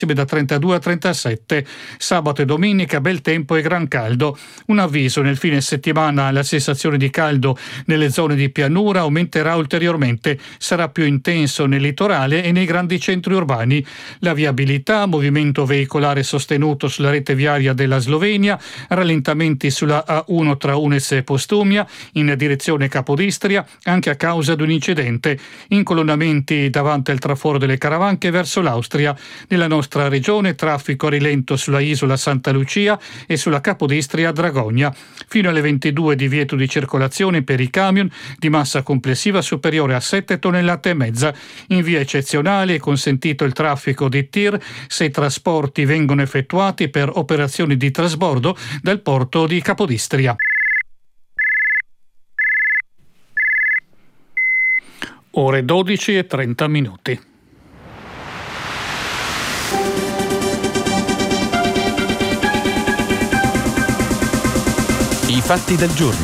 da 32 a 37, sabato e domenica bel tempo e gran caldo. Un avviso: nel fine settimana la sensazione di caldo nelle zone di pianura aumenterà ulteriormente, sarà più intenso nel litorale e nei grandi centri urbani. La viabilità, movimento veicolare sostenuto sulla rete viaria della Slovenia, rallentamenti sulla A1 tra Unes e Postumia in direzione Capodistria anche a causa di un incidente, incolonnamenti davanti al traforo delle Caravanche verso l'Austria. Nella nostra regione traffico a rilento sulla isola Santa Lucia e sulla Capodistria a Dragogna. Fino alle 22 divieto di circolazione per i camion di massa complessiva superiore a 7 tonnellate e mezza. In via eccezionale è consentito il traffico di tir se i trasporti vengono effettuati per operazioni di trasbordo dal porto di Capodistria. Ore 12:30. I fatti del giorno.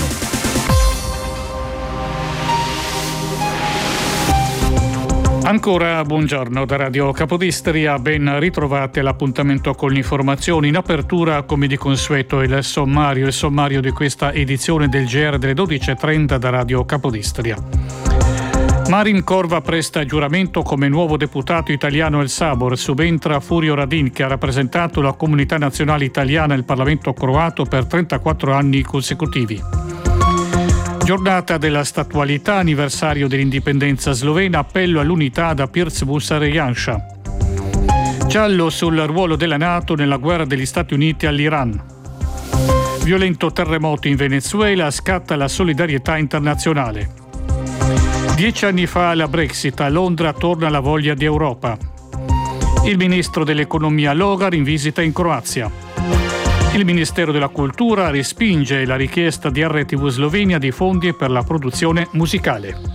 Ancora buongiorno da Radio Capodistria, ben ritrovati all'appuntamento con l'informazione. In apertura, come di consueto, il sommario di questa edizione del GR delle 12:30 da Radio Capodistria. Marin Corva presta giuramento come nuovo deputato italiano al Sabor, subentra Furio Radin che ha rappresentato la comunità nazionale italiana e il Parlamento croato per 34 anni consecutivi. Giornata della statualità, anniversario dell'indipendenza slovena, appello all'unità da Pirc Musar e Janša. Giallo sul ruolo della NATO nella guerra degli Stati Uniti all'Iran. Violento terremoto in Venezuela, scatta la solidarietà internazionale. 10 anni fa alla Brexit, a Londra torna la voglia di Europa. Il ministro dell'economia Logar in visita in Croazia. Il Ministero della Cultura respinge la richiesta di RTV Slovenia di fondi per la produzione musicale.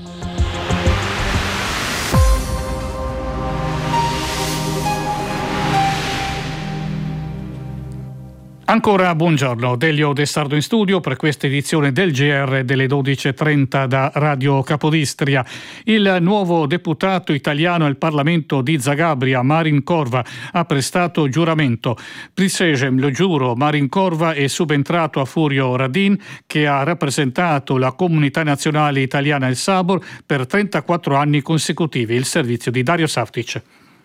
Ancora buongiorno, Delio De Sardo in studio per questa edizione del GR delle 12:30 da Radio Capodistria. Il nuovo deputato italiano al Parlamento di Zagabria, Marin Corva, ha prestato giuramento. Prisegem, lo giuro, Marin Corva è subentrato a Furio Radin che ha rappresentato la comunità nazionale italiana al Sabor per 34 anni consecutivi. Il servizio di Dario Saftic.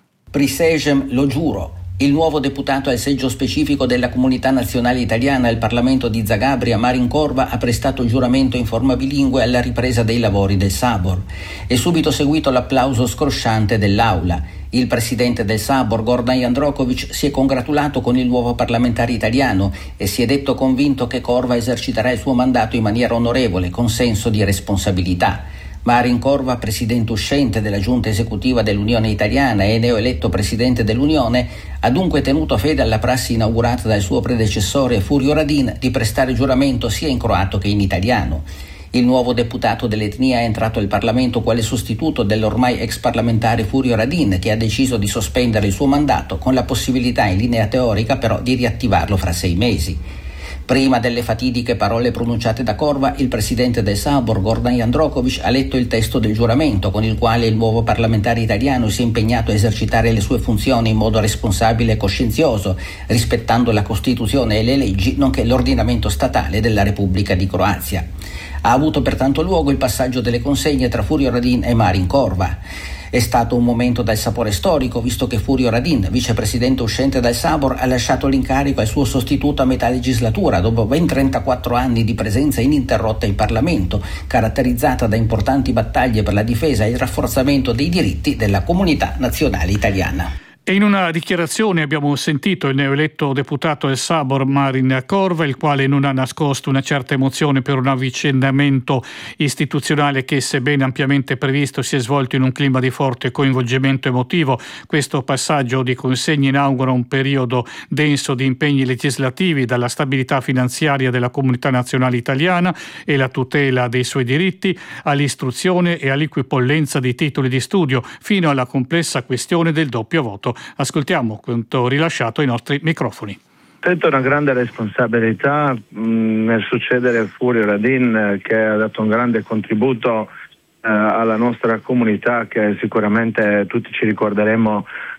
Prisegem, lo giuro. Il nuovo deputato al seggio specifico della comunità nazionale italiana al Parlamento di Zagabria, Marin Corva, ha prestato giuramento in forma bilingue alla ripresa dei lavori del Sabor. È subito seguito l'applauso scrosciante dell'Aula. Il presidente del Sabor, Gordan Jandrokovic, si è congratulato con il nuovo parlamentare italiano e si è detto convinto che Corva eserciterà il suo mandato in maniera onorevole, con senso di responsabilità. Marin Corva, presidente uscente della giunta esecutiva dell'Unione Italiana e neoeletto presidente dell'Unione, ha dunque tenuto fede alla prassi inaugurata dal suo predecessore Furio Radin di prestare giuramento sia in croato che in italiano. Il nuovo deputato dell'etnia è entrato al Parlamento quale sostituto dell'ormai ex parlamentare Furio Radin, che ha deciso di sospendere il suo mandato con la possibilità in linea teorica però di riattivarlo fra 6 mesi. Prima delle fatidiche parole pronunciate da Corva, il presidente del Sabor, Gordan Jandrokovic, ha letto il testo del giuramento con il quale il nuovo parlamentare italiano si è impegnato a esercitare le sue funzioni in modo responsabile e coscienzioso, rispettando la Costituzione e le leggi, nonché l'ordinamento statale della Repubblica di Croazia. Ha avuto pertanto luogo il passaggio delle consegne tra Furio Radin e Marin Corva. È stato un momento dal sapore storico, visto che Furio Radin, vicepresidente uscente dal Sabor, ha lasciato l'incarico al suo sostituto a metà legislatura, dopo ben 34 anni di presenza ininterrotta in Parlamento, caratterizzata da importanti battaglie per la difesa e il rafforzamento dei diritti della comunità nazionale italiana. E in una dichiarazione abbiamo sentito il neoeletto deputato al Sabor Marin Corva, il quale non ha nascosto una certa emozione per un avvicendamento istituzionale che, sebbene ampiamente previsto, si è svolto in un clima di forte coinvolgimento emotivo. Questo passaggio di consegne inaugura un periodo denso di impegni legislativi, dalla stabilità finanziaria della comunità nazionale italiana e la tutela dei suoi diritti, all'istruzione e all'equipollenza dei titoli di studio, fino alla complessa questione del doppio voto. Ascoltiamo quanto rilasciato ai nostri microfoni. Sento una grande responsabilità nel succedere a Furio Radin, che ha dato un grande contributo alla nostra comunità, che sicuramente tutti ci ricorderemo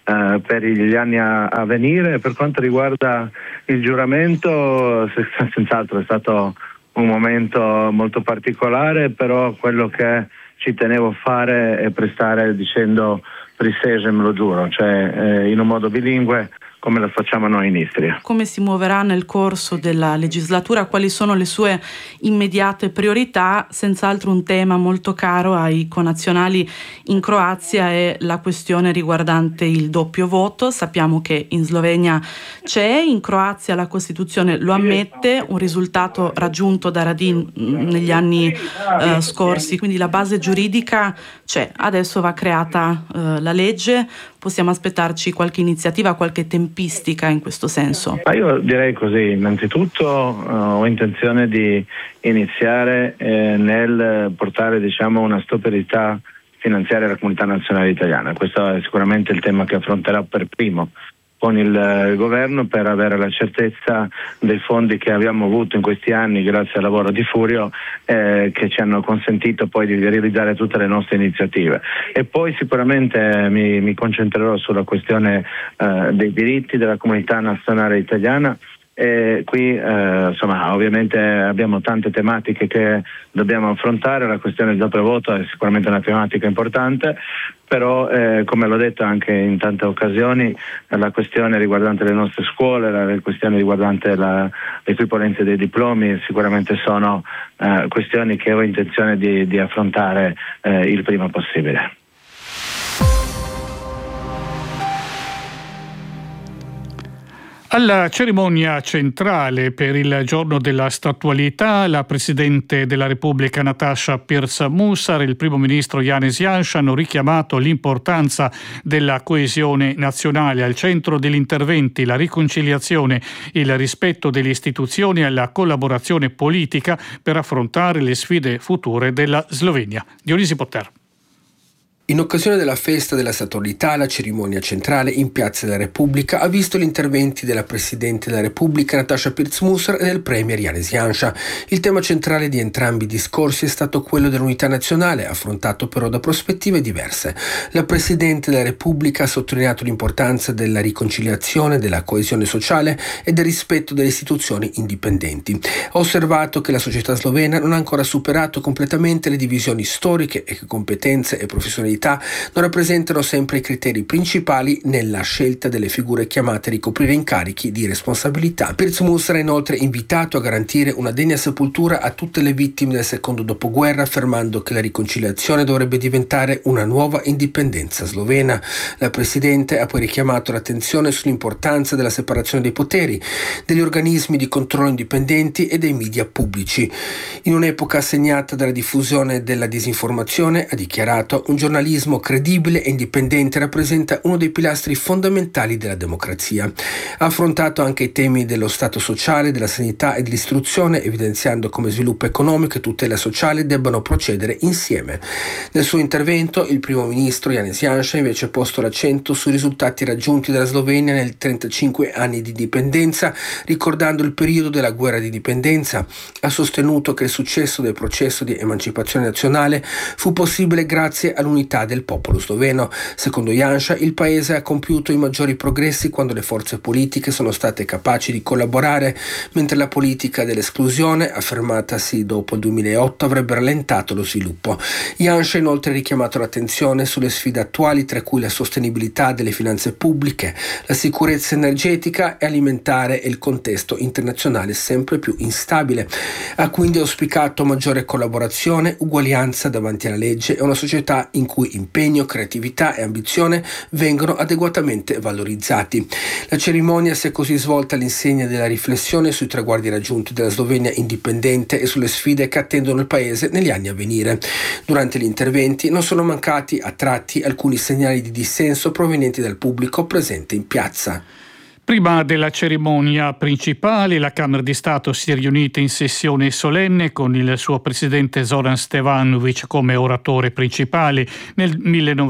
per gli anni a venire. Per quanto riguarda il giuramento, senz'altro è stato un momento molto particolare, però quello che ci tenevo a fare è prestare dicendo Prisegem, lo giuro, cioè in un modo bilingue come lo facciamo noi in Istria. Come si muoverà nel corso della legislatura? Quali sono le sue immediate priorità? Senz'altro un tema molto caro ai connazionali in Croazia è la questione riguardante il doppio voto. Sappiamo che in Slovenia c'è, in Croazia la Costituzione lo ammette, un risultato raggiunto da Radin negli anni scorsi, quindi la base giuridica c'è. Adesso va creata la legge. Possiamo aspettarci qualche iniziativa, qualche tempistica in questo senso? Io direi così, innanzitutto ho intenzione di iniziare nel portare una stabilità finanziaria alla comunità nazionale italiana. Questo è sicuramente il tema che affronterò per primo con il governo, per avere la certezza dei fondi che abbiamo avuto in questi anni grazie al lavoro di Furio, che ci hanno consentito poi di realizzare tutte le nostre iniziative. E poi sicuramente mi concentrerò sulla questione dei diritti della comunità nazionale italiana. E qui ovviamente abbiamo tante tematiche che dobbiamo affrontare. La questione del doppio voto è sicuramente una tematica importante, però come l'ho detto anche in tante occasioni, la questione riguardante le nostre scuole, la questione riguardante l'equipolenza dei diplomi sicuramente sono questioni che ho intenzione di affrontare il prima possibile. Alla cerimonia centrale per il giorno della statualità, la Presidente della Repubblica Nataša Pirc-Musar e il Primo Ministro Janez Janša hanno richiamato l'importanza della coesione nazionale, al centro degli interventi la riconciliazione, il rispetto delle istituzioni e la collaborazione politica per affrontare le sfide future della Slovenia. Dionisi Potter. In occasione della festa della statualità, la cerimonia centrale in Piazza della Repubblica ha visto gli interventi della Presidente della Repubblica Nataša Pirc-Musar e del Premier Janez Janša. Il tema centrale di entrambi i discorsi è stato quello dell'unità nazionale, affrontato però da prospettive diverse. La Presidente della Repubblica ha sottolineato l'importanza della riconciliazione, della coesione sociale e del rispetto delle istituzioni indipendenti. Ha osservato che la società slovena non ha ancora superato completamente le divisioni storiche e che competenze e professionalità non rappresentano sempre i criteri principali nella scelta delle figure chiamate a ricoprire incarichi di responsabilità. Pirc-Musar ha inoltre invitato a garantire una degna sepoltura a tutte le vittime del secondo dopoguerra, affermando che la riconciliazione dovrebbe diventare una nuova indipendenza slovena. La Presidente ha poi richiamato l'attenzione sull'importanza della separazione dei poteri, degli organismi di controllo indipendenti e dei media pubblici. In un'epoca segnata dalla diffusione della disinformazione, ha dichiarato, un giornalismo credibile e indipendente rappresenta uno dei pilastri fondamentali della democrazia. Ha affrontato anche i temi dello stato sociale, della sanità e dell'istruzione, evidenziando come sviluppo economico e tutela sociale debbano procedere insieme. Nel suo intervento, il Primo Ministro Janez Janša invece ha posto l'accento sui risultati raggiunti dalla Slovenia nel 35 anni di indipendenza, ricordando il periodo della guerra di indipendenza. Ha sostenuto che il successo del processo di emancipazione nazionale fu possibile grazie all'unità del popolo sloveno. Secondo Janša, il paese ha compiuto i maggiori progressi quando le forze politiche sono state capaci di collaborare, mentre la politica dell'esclusione, affermatasi dopo il 2008, avrebbe rallentato lo sviluppo. Janša ha inoltre richiamato l'attenzione sulle sfide attuali, tra cui la sostenibilità delle finanze pubbliche, la sicurezza energetica e alimentare e il contesto internazionale sempre più instabile. Ha quindi auspicato maggiore collaborazione, uguaglianza davanti alla legge e una società in cui impegno, creatività e ambizione vengono adeguatamente valorizzati. La cerimonia si è così svolta all'insegna della riflessione sui traguardi raggiunti dalla Slovenia indipendente e sulle sfide che attendono il paese negli anni a venire. Durante gli interventi non sono mancati a tratti alcuni segnali di dissenso provenienti dal pubblico presente in piazza. Prima della cerimonia principale, la Camera di Stato si è riunita in sessione solenne con il suo presidente Zoran Stevanovic come oratore principale. Nel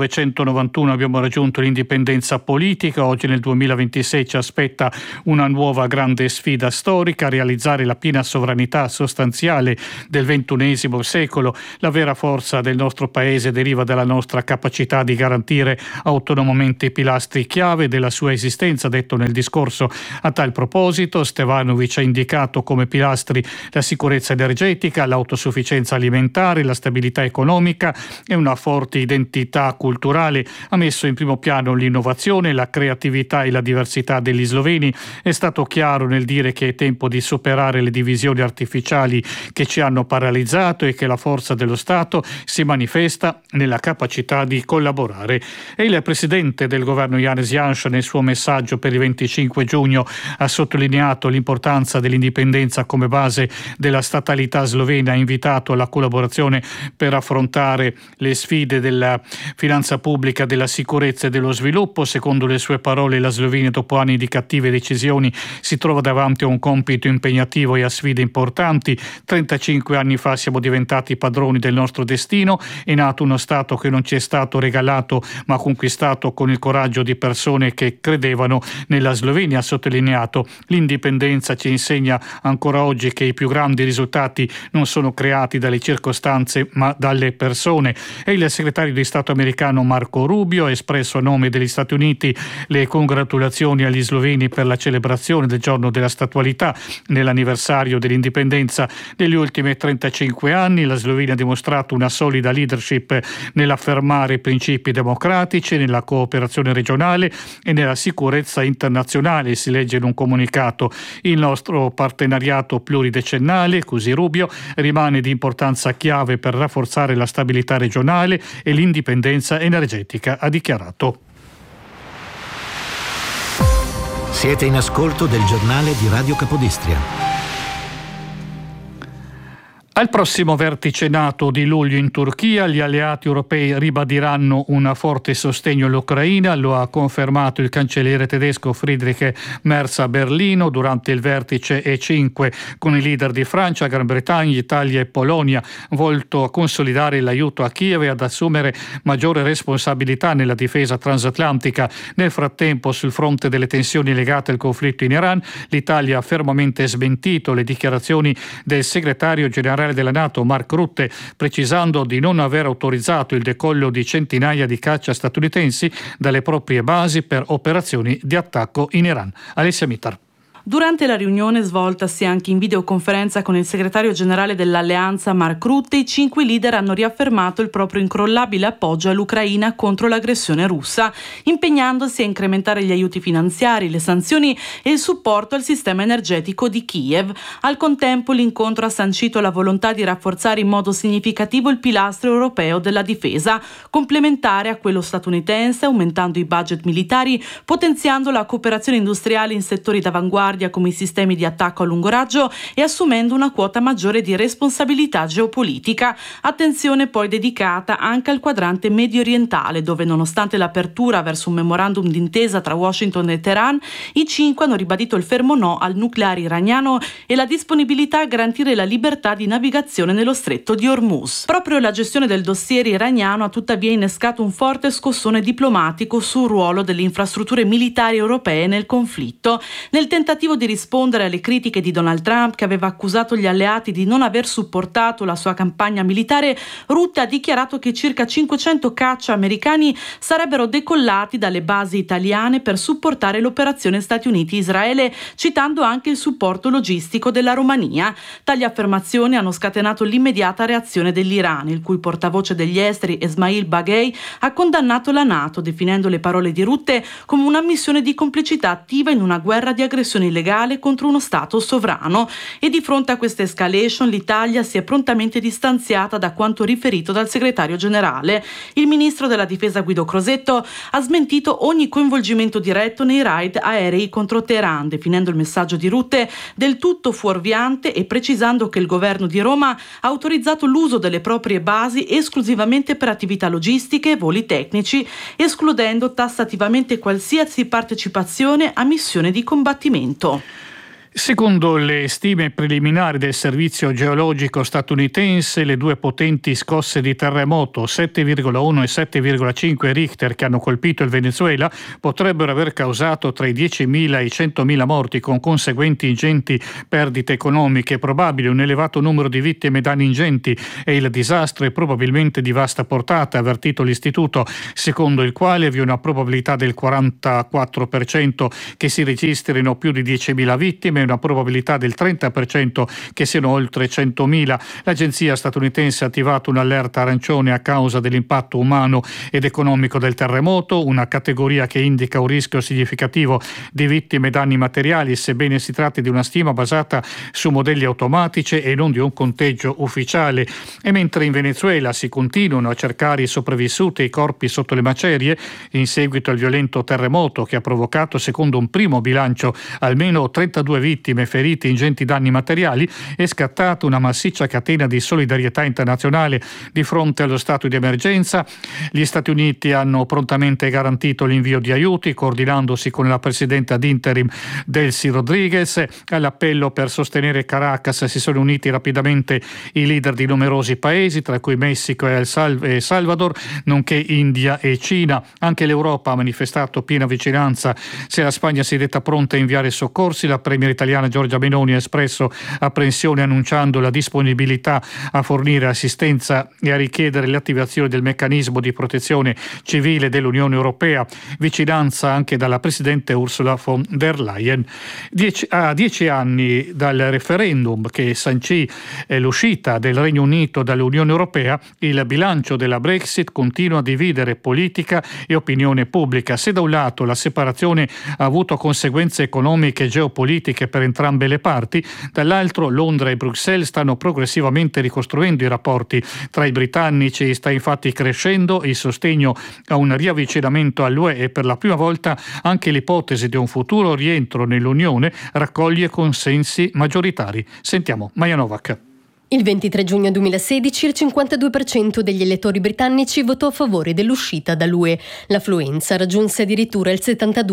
1991 abbiamo raggiunto l'indipendenza politica, oggi nel 2026 ci aspetta una nuova grande sfida storica, realizzare la piena sovranità sostanziale del XXI secolo. La vera forza del nostro Paese deriva dalla nostra capacità di garantire autonomamente i pilastri chiave della sua esistenza, detto nel discorso. A tal proposito, Stevanovic ha indicato come pilastri la sicurezza energetica, l'autosufficienza alimentare, la stabilità economica e una forte identità culturale. Ha messo in primo piano l'innovazione, la creatività e la diversità degli sloveni. È stato chiaro nel dire che è tempo di superare le divisioni artificiali che ci hanno paralizzato e che la forza dello Stato si manifesta nella capacità di collaborare. E il presidente del governo Janez Janša nel suo messaggio per il 25 giugno ha sottolineato l'importanza dell'indipendenza come base della statalità slovena, ha invitato alla collaborazione per affrontare le sfide della finanza pubblica, della sicurezza e dello sviluppo. Secondo le sue parole, la Slovenia dopo anni di cattive decisioni si trova davanti a un compito impegnativo e a sfide importanti. 35 anni fa siamo diventati padroni del nostro destino, è nato uno Stato che non ci è stato regalato ma conquistato con il coraggio di persone che credevano nella Slovenia. Ha sottolineato: l'indipendenza ci insegna ancora oggi che i più grandi risultati non sono creati dalle circostanze ma dalle persone. E il segretario di Stato americano Marco Rubio ha espresso a nome degli Stati Uniti le congratulazioni agli sloveni per la celebrazione del giorno della statualità nell'anniversario dell'indipendenza. Negli ultimi 35 anni la Slovenia ha dimostrato una solida leadership nell'affermare i principi democratici, nella cooperazione regionale e nella sicurezza internazionale, si legge in un comunicato. Il nostro partenariato pluridecennale, così Rubio, rimane di importanza chiave per rafforzare la stabilità regionale e l'indipendenza energetica, ha dichiarato. Siete in ascolto del giornale di Radio Capodistria. Al prossimo vertice NATO di luglio in Turchia, gli alleati europei ribadiranno un forte sostegno all'Ucraina. Lo ha confermato il cancelliere tedesco Friedrich Merz a Berlino durante il vertice E5 con i leader di Francia, Gran Bretagna, Italia e Polonia, volto a consolidare l'aiuto a Kiev e ad assumere maggiore responsabilità nella difesa transatlantica. Nel frattempo, sul fronte delle tensioni legate al conflitto in Iran, l'Italia ha fermamente smentito le dichiarazioni del segretario generale della NATO Mark Rutte, precisando di non aver autorizzato il decollo di centinaia di caccia statunitensi dalle proprie basi per operazioni di attacco in Iran. Alessia Mitar. Durante la riunione svoltasi anche in videoconferenza con il segretario generale dell'Alleanza Mark Rutte, i 5 leader hanno riaffermato il proprio incrollabile appoggio all'Ucraina contro l'aggressione russa, impegnandosi a incrementare gli aiuti finanziari, le sanzioni e il supporto al sistema energetico di Kiev. Al contempo l'incontro ha sancito la volontà di rafforzare in modo significativo il pilastro europeo della difesa, complementare a quello statunitense, aumentando i budget militari, potenziando la cooperazione industriale in settori d'avanguardia come i sistemi di attacco a lungo raggio e assumendo una quota maggiore di responsabilità geopolitica. Attenzione poi dedicata anche al quadrante medio orientale, dove nonostante l'apertura verso un memorandum d'intesa tra Washington e Teheran, i 5 hanno ribadito il fermo no al nucleare iraniano e la disponibilità a garantire la libertà di navigazione nello stretto di Hormuz. Proprio la gestione del dossier iraniano ha tuttavia innescato un forte scossone diplomatico sul ruolo delle infrastrutture militari europee nel conflitto. Nel tentativo di rispondere alle critiche di Donald Trump, che aveva accusato gli alleati di non aver supportato la sua campagna militare, Rutte ha dichiarato che circa 500 caccia americani sarebbero decollati dalle basi italiane per supportare l'operazione Stati Uniti-Israele, citando anche il supporto logistico della Romania. Tali affermazioni hanno scatenato l'immediata reazione dell'Iran, il cui portavoce degli esteri Esmail Baghei ha condannato la NATO, definendo le parole di Rutte come una missione di complicità attiva in una guerra di aggressione illegale contro uno Stato sovrano, e di fronte a questa escalation l'Italia si è prontamente distanziata da quanto riferito dal segretario generale. Il ministro della difesa Guido Crosetto ha smentito ogni coinvolgimento diretto nei raid aerei contro Teheran, definendo il messaggio di Rutte del tutto fuorviante e precisando che il governo di Roma ha autorizzato l'uso delle proprie basi esclusivamente per attività logistiche e voli tecnici, escludendo tassativamente qualsiasi partecipazione a missione di combattimento. Secondo le stime preliminari del servizio geologico statunitense, le due potenti scosse di terremoto 7,1 e 7,5 Richter che hanno colpito il Venezuela potrebbero aver causato tra i 10.000 e i 100.000 morti, con conseguenti ingenti perdite economiche. Probabile un elevato numero di vittime e danni ingenti, e il disastro è probabilmente di vasta portata, ha avvertito l'istituto, secondo il quale vi è una probabilità del 44% che si registrino più di 10.000 vittime e una probabilità del 30% che siano oltre 100.000. L'agenzia statunitense ha attivato un'allerta arancione a causa dell'impatto umano ed economico del terremoto, una categoria che indica un rischio significativo di vittime e danni materiali, sebbene si tratti di una stima basata su modelli automatici e non di un conteggio ufficiale. E mentre in Venezuela si continuano a cercare i sopravvissuti e i corpi sotto le macerie in seguito al violento terremoto che ha provocato, secondo un primo bilancio, almeno 32 vittime, feriti, ingenti danni materiali, è scattata una massiccia catena di solidarietà internazionale di fronte allo stato di emergenza. Gli Stati Uniti hanno prontamente garantito l'invio di aiuti, coordinandosi con la presidente ad interim Delcy Rodriguez. All'appello per sostenere Caracas si sono uniti rapidamente i leader di numerosi paesi, tra cui Messico e El Salvador, nonché India e Cina. Anche l'Europa ha manifestato piena vicinanza. Se la Spagna si è detta pronta a inviare soccorsi, la premier italiana Giorgia Meloni ha espresso apprensione annunciando la disponibilità a fornire assistenza e a richiedere l'attivazione del meccanismo di protezione civile dell'Unione Europea, vicinanza anche dalla presidente Ursula von der Leyen. A 10 anni dal referendum che sancì l'uscita del Regno Unito dall'Unione Europea, il bilancio della Brexit continua a dividere politica e opinione pubblica. Se da un lato la separazione ha avuto conseguenze economiche e geopolitiche per entrambe le parti, dall'altro Londra e Bruxelles stanno progressivamente ricostruendo i rapporti tra i britannici. Sta infatti crescendo il sostegno a un riavvicinamento all'UE e per la prima volta anche l'ipotesi di un futuro rientro nell'Unione raccoglie consensi maggioritari. Sentiamo Maja Novak. Il 23 giugno 2016 il 52% degli elettori britannici votò a favore dell'uscita dall'UE. L'affluenza raggiunse addirittura il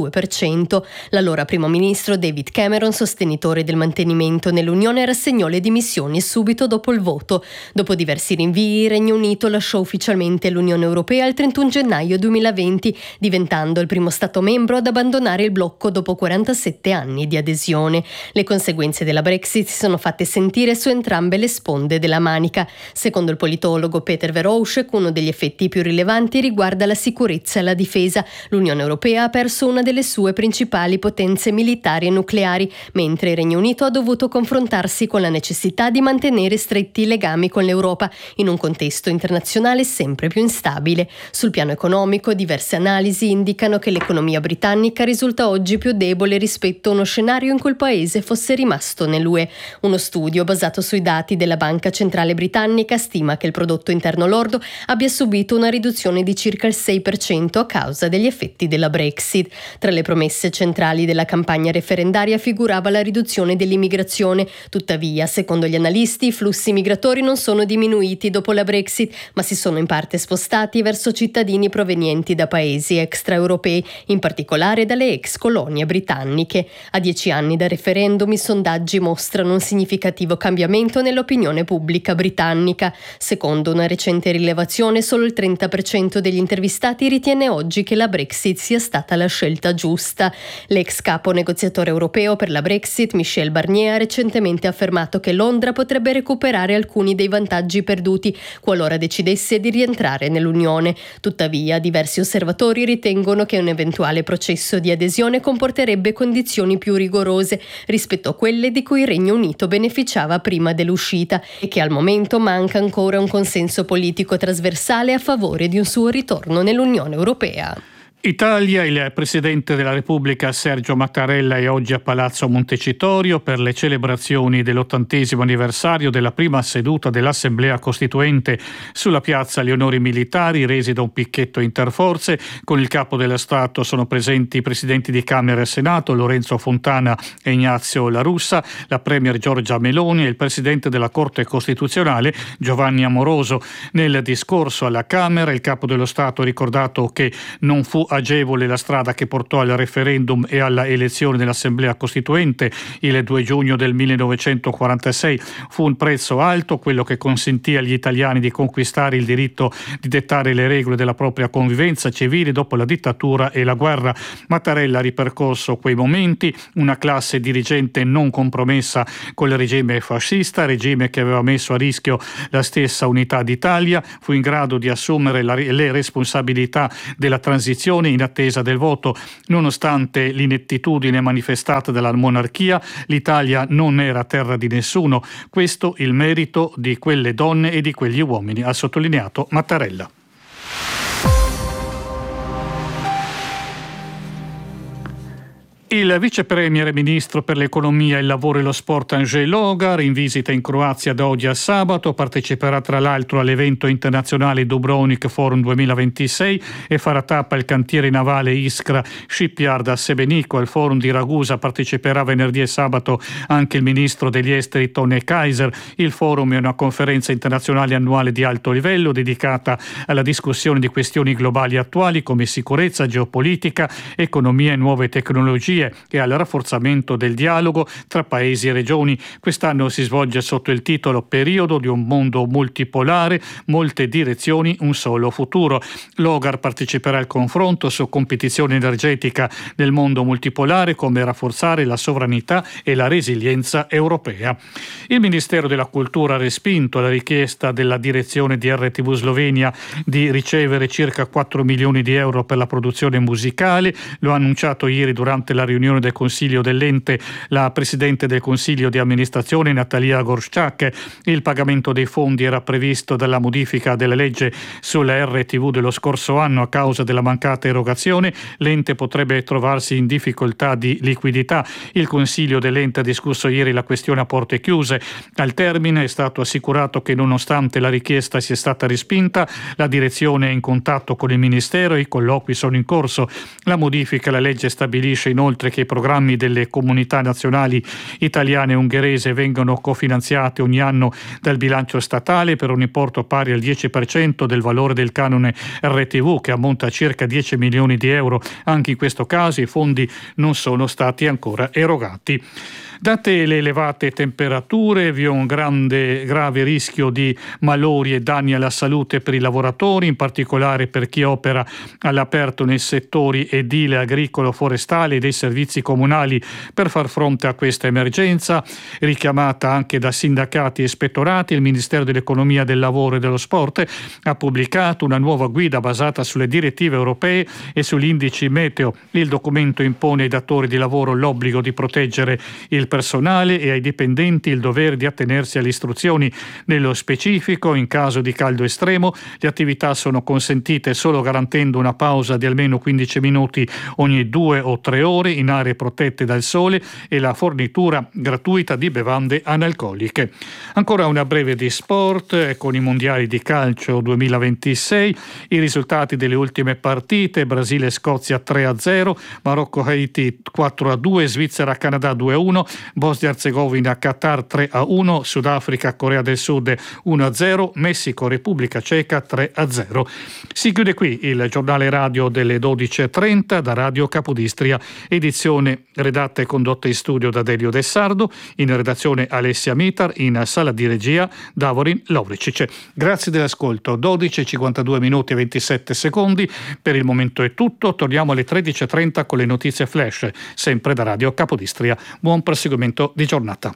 72%. L'allora primo ministro David Cameron, sostenitore del mantenimento nell'Unione, rassegnò le dimissioni subito dopo il voto. Dopo diversi rinvii, il Regno Unito lasciò ufficialmente l'Unione Europea il 31 gennaio 2020, diventando il primo Stato membro ad abbandonare il blocco dopo 47 anni di adesione. Le conseguenze della Brexit si sono fatte sentire su entrambe le sponde della manica. Secondo il politologo Peter Verhouwsche, uno degli effetti più rilevanti riguarda la sicurezza e la difesa. L'Unione Europea ha perso una delle sue principali potenze militari e nucleari, mentre il Regno Unito ha dovuto confrontarsi con la necessità di mantenere stretti legami con l'Europa in un contesto internazionale sempre più instabile. Sul piano economico, diverse analisi indicano che l'economia britannica risulta oggi più debole rispetto a uno scenario in cui il paese fosse rimasto nell'UE. Uno studio basato sui dati della Banca Centrale Britannica stima che il prodotto interno lordo abbia subito una riduzione di circa il 6% a causa degli effetti della Brexit. Tra le promesse centrali della campagna referendaria figurava la riduzione dell'immigrazione. Tuttavia, secondo gli analisti, i flussi migratori non sono diminuiti dopo la Brexit, ma si sono in parte spostati verso cittadini provenienti da paesi extraeuropei, in particolare dalle ex colonie britanniche. A 10 anni dal referendum, i sondaggi mostrano un significativo cambiamento nell'opinione pubblica britannica. Secondo una recente rilevazione, solo il 30% degli intervistati ritiene oggi che la Brexit sia stata la scelta giusta. L'ex capo negoziatore europeo per la Brexit, Michel Barnier, ha recentemente affermato che Londra potrebbe recuperare alcuni dei vantaggi perduti qualora decidesse di rientrare nell'Unione. Tuttavia, diversi osservatori ritengono che un eventuale processo di adesione comporterebbe condizioni più rigorose rispetto a quelle di cui il Regno Unito beneficiava prima dell'uscita e che al momento manca ancora un consenso politico trasversale a favore di un suo ritorno nell'Unione Europea. Italia, il Presidente della Repubblica Sergio Mattarella è oggi a Palazzo Montecitorio per le celebrazioni dell'80° anniversario della prima seduta dell'Assemblea Costituente sulla piazza Leonori Militari, resi da un picchetto interforze. Con il Capo dello Stato sono presenti i Presidenti di Camera e Senato Lorenzo Fontana e Ignazio La Russa, la Premier Giorgia Meloni e il Presidente della Corte Costituzionale Giovanni Amoroso. Nel discorso alla Camera il Capo dello Stato ha ricordato che non fu agevole la strada che portò al referendum e alla elezione dell'Assemblea Costituente il 2 giugno del 1946. Fu un prezzo alto quello che consentì agli italiani di conquistare il diritto di dettare le regole della propria convivenza civile dopo la dittatura e la guerra. Mattarella ha ripercorso quei momenti, una classe dirigente non compromessa col regime fascista, regime che aveva messo a rischio la stessa unità d'Italia, fu in grado di assumere le responsabilità della transizione in attesa del voto. Nonostante l'inettitudine manifestata dalla monarchia, l'Italia non era terra di nessuno. Questo il merito di quelle donne e di quegli uomini, ha sottolineato Mattarella. Il vice premier e ministro per l'economia, il lavoro e lo sport Andrzej Logar, in visita in Croazia da oggi a sabato, parteciperà tra l'altro all'evento internazionale Dubrovnik Forum 2026 e farà tappa il cantiere navale Iskra Shipyard a Sebenico. Al forum di Ragusa parteciperà venerdì e sabato anche il ministro degli esteri Tone Kaiser. Il forum è una conferenza internazionale annuale di alto livello dedicata alla discussione di questioni globali attuali come sicurezza, geopolitica, economia e nuove tecnologie e al rafforzamento del dialogo tra paesi e regioni. Quest'anno si svolge sotto il titolo Periodo di un mondo multipolare, molte direzioni, un solo futuro. Logar parteciperà al confronto su competizione energetica nel mondo multipolare, come rafforzare la sovranità e la resilienza europea. Il Ministero della Cultura ha respinto la richiesta della direzione di RTV Slovenia di ricevere circa 4 milioni di euro per la produzione musicale. Lo ha annunciato ieri durante la riunione del Consiglio dell'ente la Presidente del Consiglio di amministrazione Natalia Gorszczak. Il pagamento dei fondi era previsto dalla modifica della legge sulla RTV dello scorso anno. A causa della mancata erogazione l'ente potrebbe trovarsi in difficoltà di liquidità. Il Consiglio dell'ente ha discusso ieri la questione a porte chiuse. Al termine è stato assicurato che nonostante la richiesta sia stata respinta, la direzione è in contatto con il Ministero e i colloqui sono in corso. La modifica alla legge stabilisce inoltre che i programmi delle comunità nazionali italiane e ungherese vengano cofinanziati ogni anno dal bilancio statale per un importo pari al 10% del valore del canone RTV, che ammonta a circa 10 milioni di euro. Anche in questo caso i fondi non sono stati ancora erogati. Date le elevate temperature, vi è un grave rischio di malori e danni alla salute per i lavoratori, in particolare per chi opera all'aperto nei settori edile, agricolo, forestale e dei servizi comunali. Per far fronte a questa emergenza, richiamata anche da sindacati e ispettorati, il Ministero dell'Economia, del Lavoro e dello Sport ha pubblicato una nuova guida basata sulle direttive europee e sugli indici meteo. Il documento impone ai datori di lavoro l'obbligo di proteggere il personale e ai dipendenti il dovere di attenersi alle istruzioni. Nello specifico, in caso di caldo estremo, le attività sono consentite solo garantendo una pausa di almeno 15 minuti ogni 2 o 3 ore in aree protette dal sole e la fornitura gratuita di bevande analcoliche. Ancora una breve di sport con i mondiali di calcio 2026. I risultati delle ultime partite: Brasile-Scozia 3-0, Marocco-Haiti 4-2, Svizzera-Canada 2-1, Bosnia-Herzegovina-Qatar 3-1, Sudafrica-Corea del Sud 1-0, Messico-Repubblica Ceca 3-0. Si chiude qui il giornale radio delle 12.30 da Radio Capodistria, edizione redatta e condotta in studio da Delio De Sardo, in redazione Alessia Mitar, in sala di regia Davorin Lovricic. Grazie dell'ascolto. 12:52 minuti e 27 secondi. Per il momento è tutto, torniamo alle 13.30 con le notizie flash, sempre da Radio Capodistria. Buon proseguimento di giornata.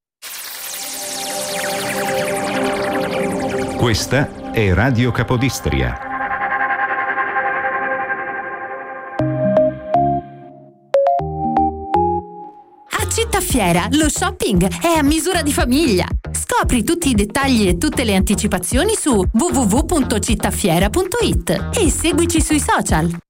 Questa è Radio Capodistria. Cittafiera, lo shopping è a misura di famiglia. Scopri tutti i dettagli e tutte le anticipazioni su www.cittafiera.it e seguici sui social.